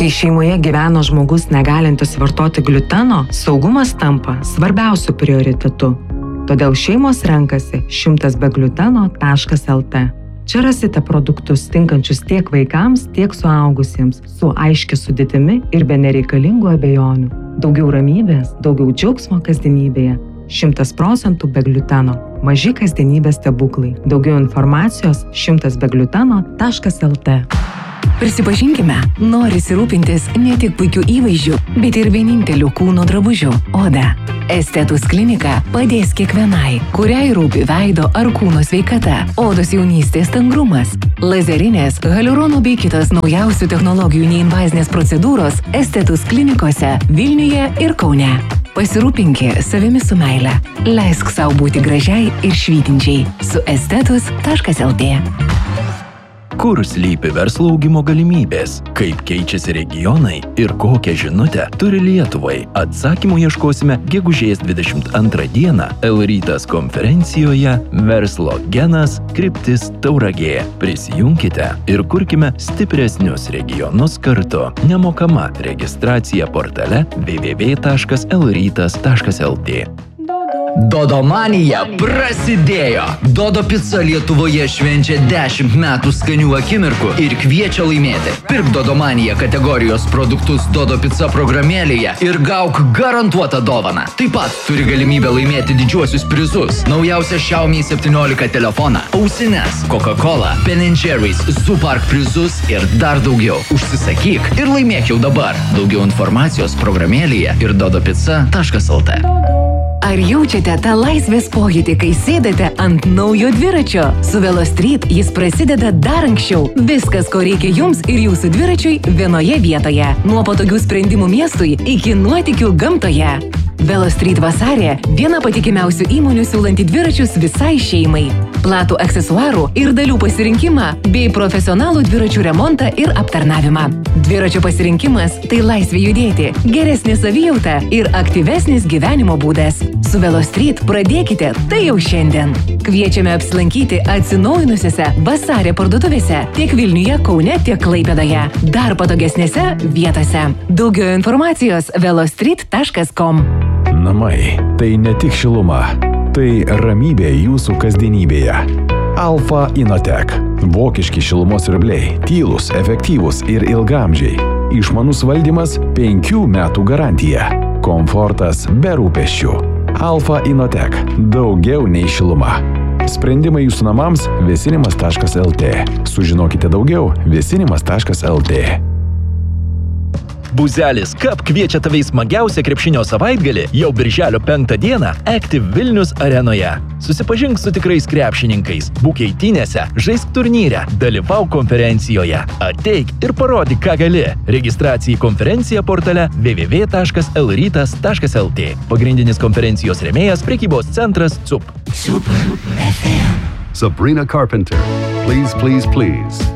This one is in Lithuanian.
Kai šeimoje gyvena žmogus negalintis vartoti gliuteno, saugumas tampa svarbiausiu prioritetu. Todėl šeimos renkasi 100begliuteno.lt. Čia rasite produktus tinkančius tiek vaikams, tiek suaugusiems, su aiškia sudėtimi ir be nereikalingų abejonių. Daugiau ramybės, daugiau džiaugsmo kasdienybėje. 100% be gliuteno. Maži kasdienybės stebuklai. Daugiau informacijos 100begliuteno.lt. Prisipažinkime, norisi rūpintis ne tik puikių įvaizdžių, bet ir vienintelių kūno drabužių – oda. Estetus klinika padės kiekvienai, kuriai rūpi veido ar kūno sveikata, odos jaunystės stangrumas. Lazerinės, hialurono bei kitos naujausių technologijų neinvazinės procedūros Estetus klinikose Vilniuje ir Kaune. Pasirūpinki savimi su meile. Leisk sau būti gražiai ir švytinčiai su estetus.lt. Kur slypi verslo augimo galimybės? Kaip keičiasi regionai ir kokią žinutę turi Lietuvai? Atsakymų ieškosime gegužės 22 dieną L-rytas konferencijoje Verslo genas kryptis Tauragė. Prisijunkite ir kurkime stipresnius regionus kartu. Nemokama registracija portale www.lrytas.lt. Dodomanija prasidėjo! Dodo Pica Lietuvoje švenčia 10 metų skanių akimirkų ir kviečia laimėti. Pirk Dodomanija kategorijos produktus Dodo Pica programėlėje ir gauk garantuotą dovaną. Taip pat turi galimybę laimėti didžiuosius prizus. Naujausią Xiaomi 17 telefoną, ausines, Coca-Cola, Ben & Jerry's, Zoo Park prizus ir dar daugiau. Užsisakyk ir laimėk jau dabar. Daugiau informacijos programėlėje ir dodopica.lt. Ar jaučiate tą laisvės pojūtį, kai sėdate ant naujo dviračio? Su Velostreet jis prasideda dar anksčiau. Viskas, ko reikia jums ir jūsų dviračiui vienoje vietoje. Nuo patogių sprendimų miestui iki nuotykių gamtoje. Velostreet vasarė – viena patikimiausių įmonių siūlanti dviračius visai šeimai. Platų aksesuarų ir dalių pasirinkimą bei profesionalų dviračių remontą ir aptarnavimą. Dviračio pasirinkimas – tai laisvė judėti, geresnė savijauta ir aktyvesnis gyvenimo būdas. Su Velostreet pradėkite tai jau šiandien. Kviečiame apsilankyti atsinaujinusiose vasarė parduotuvėse tiek Vilniuje, Kaune, tiek Klaipėdoje. Dar patogesnėse vietose. Daugiau informacijos velostreet.com. Namai – tai ne tik šiluma, tai ramybė jūsų kasdienybėje. Alfa Innotek. Vokiški šilumos siurbliai, tylūs, efektyvūs ir ilgaamžiai. Išmanus valdymas, 5 metų garantija. Komfortas be rūpesčių. Alfa Innotek. Daugiau nei šiluma. Sprendimai jūsų namams – vėsinimas.lt. Sužinokite daugiau – vėsinimas.lt. Buzelis Cup kviečia tave į smagiausią krepšinio savaitgalį jau birželio 5 dieną Active Vilnius arenoje. Susipažink su tikrais krepšininkais, būk eitynėse, žaisk turnyre, dalyvauk konferencijoje. Ateik ir parodyk, ką gali. Registracija į konferenciją portale www.lrytas.lt. Pagrindinis konferencijos rėmėjas prekybos centras CUP. Sabrina Carpenter, Please, Please, Please.